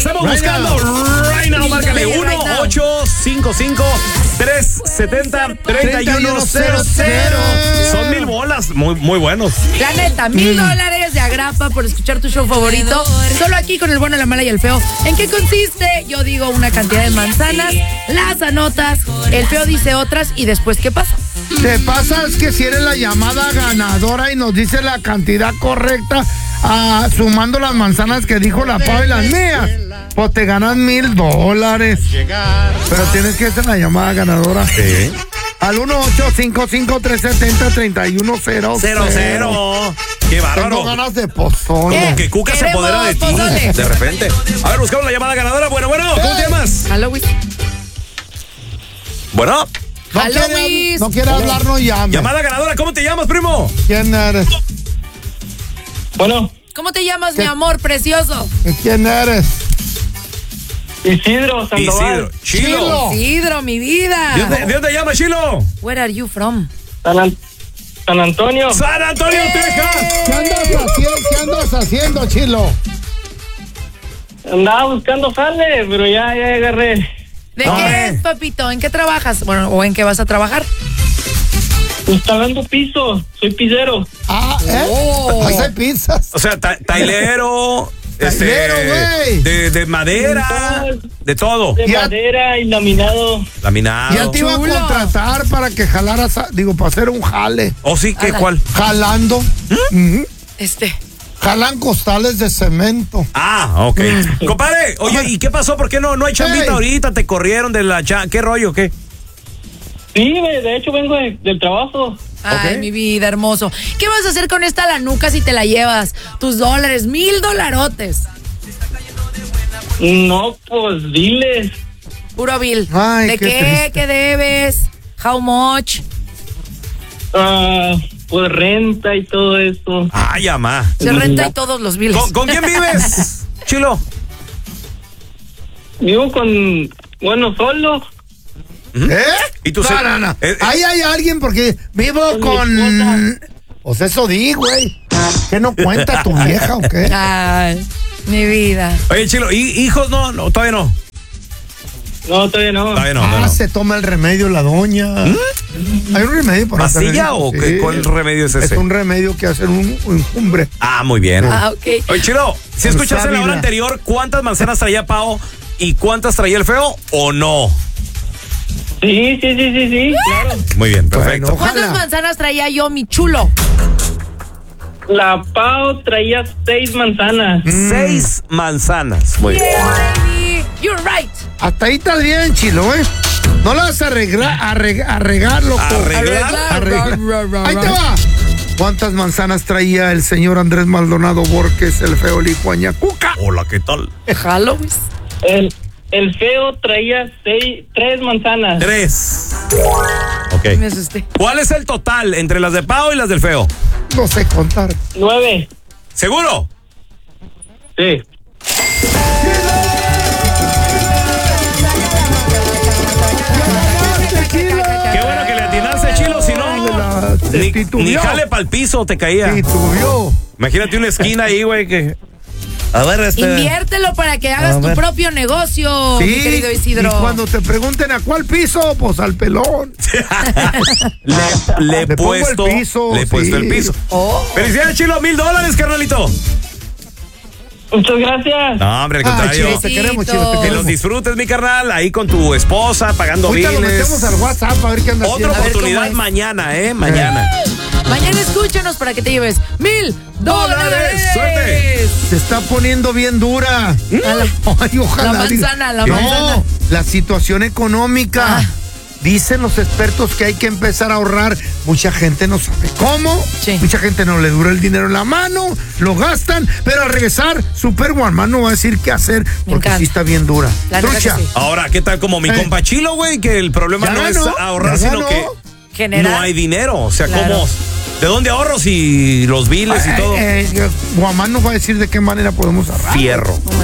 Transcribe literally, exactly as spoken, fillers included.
estamos buscando right now. Márcale uno ocho cinco cinco tres siete cero tres uno cero cero. Son mil bolas, muy, muy buenos. La neta, mil dólares de agrapa por escuchar tu show favorito. Solo aquí con el bueno, la mala y el feo. ¿En qué consiste? Yo digo una cantidad de manzanas, las anotas, el feo dice otras y después, ¿qué pasa? Te pasa es que si eres la llamada ganadora y nos dice la cantidad correcta, ah, sumando las manzanas que dijo la Pau y las mías, pues te ganas mil dólares. Pero tienes que ser la llamada ganadora. Sí. Al uno ocho cinco cinco tres siete cero tres uno cero Cero, cero. Qué bárbaro. Tengo ganas de pozole. Como que Cuca se apodera de ti pozole. de repente. A ver, buscamos la llamada ganadora. Bueno, bueno, ¿cómo te llamas? Halloween. Bueno. No quiere, Halloween. no quiere hablar, no llame. Llamada ganadora, ¿cómo te llamas, primo? ¿Quién eres? Bueno, ¿Cómo te llamas, ¿Qué? mi amor precioso? ¿Quién eres? Isidro Sandoval. Isidro. Chilo. Isidro, mi vida. ¿De dónde, de dónde llamas, Chilo? Where are you from? San, An- San Antonio. San Antonio, Texas. ¿Qué andas haciendo, ¿Qué andas haciendo, Chilo? Andaba buscando jale, pero ya, ya agarré. ¿De No, qué eh. es, papito? ¿En qué trabajas? Bueno, ¿o en qué vas a trabajar? Instalando piso. Soy pisero. Ah, ¿eh? Oh. Hace pizzas. O sea, ta- tailero, este, Tailero, güey. de, de madera, de todo. De Ya- madera y laminado. Laminado. Ya te iba a Chulo. contratar para que jalaras, a- digo, para hacer un jale. ¿O sí? ¿Qué? Ala. ¿Cuál? Jalando. Ujú. Este. Jalan costales de cemento. Ah, ok. Compadre, oye, ¿y qué pasó? ¿Por qué no, no hay chambita Hey. ahorita? ¿Te corrieron de la cha... ¿Qué rollo? ¿Qué? Sí, de de hecho vengo de- del trabajo. Ay, Ok. mi vida, hermoso. ¿Qué vas a hacer con esta lanuca si te la llevas? Tus dólares, mil dolarotes. No, pues diles. Puro bill. Ay, ¿De qué qué? triste. ¿Qué debes? How much? Ah, pues renta y todo eso. Ay, amá. Se renta y todos los bills. ¿Con, con quién vives, Chilo? Vivo con, bueno, solo. ¿Eh? ¿Y tú no, se- no, no. eh, eh. Ahí hay alguien porque vivo Con mi con... Pues eso di, güey. ¿Qué no cuenta tu vieja o qué? Ay, mi vida. Oye, Chilo, ¿y hijos no? No, todavía no. No, todavía no. Todavía no. Ah, no. se toma el remedio la doña. Hay un remedio para hacer ¿Pastilla eso, o sí. qué? ¿Cuál remedio es ese? Es un remedio que hace un, un cumbre. Ah, muy bien. Ah, ok. Oye, Chilo, si Con escuchaste en la hora sábila. anterior, ¿cuántas manzanas traía Pao y cuántas traía el feo o no? Sí, sí, sí, sí, sí, claro. Muy bien, perfecto. Bueno. ¿Cuántas Ojalá. manzanas traía yo, mi chulo? La Pau traía seis manzanas. Seis manzanas. Muy bien. Baby, you're right. Hasta ahí está bien, Chilo, ¿eh? No la vas a arreglar, arreg- arreglar, loco. ¿Arreglar? Arreglar. Ahí te va. ¿Cuántas manzanas traía el señor Andrés Maldonado Borges, el feo licuaña Cuca? Hola, ¿qué tal? Halloween. El, el feo traía seis, tres manzanas. Tres. Ok. Me asusté. ¿Cuál es el total entre las de Pao y las del feo? No sé contar. Nueve. ¿Seguro? Sí. Qué bueno que le atinaste, Chilo, si no, La- ni, titubeó. ni jale pa'l piso te caía. Titubeó. Imagínate una esquina ahí, güey, que... A ver, este... Inviértelo para que hagas A tu ver. propio negocio, mi querido Isidro. Y cuando te pregunten a cuál piso, pues al pelón. Le, le he Le pongo el puesto, piso, le he puesto sí. el piso. Oh. Felicidades, Chilo, mil dólares, carnalito. Muchas gracias. No, hombre, al Ah, contrario. Chilo, te queremos, Chilo, te Besitos. Que queremos. los disfrutes, mi carnal, ahí con tu esposa, pagando Ahorita lo biles. metemos al WhatsApp a ver qué anda Otra haciendo. A ver oportunidad cómo es. mañana, ¿eh? Mañana. Mañana escúchanos para que te lleves mil dólares. ¡Suerte! Se está poniendo bien dura. A la- Ay, ojalá. La manzana, la no, manzana. la situación económica. Ah. Dicen los expertos que hay que empezar a ahorrar. Mucha gente no sabe cómo. Sí. Mucha gente no le dura el dinero en la mano. Lo gastan. Pero al regresar, Superwoman no va a decir qué hacer porque encanta. sí está bien dura. La neta Trucha. que sí. Ahora, ¿qué tal como mi Eh. compa Chilo, güey? Que el problema Ya no ganó, es ahorrar, ya sino ganó. que Generar. no hay dinero. O sea, Claro. ¿cómo? ¿De dónde ahorro si los biles y Eh, todo? eh, Guamán nos va a decir de qué manera podemos ahorrar. Fierro.